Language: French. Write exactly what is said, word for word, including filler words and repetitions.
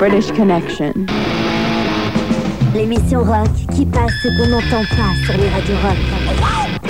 British Connection. L'émission rock qui passe ce qu'on n'entend pas sur les radios rock.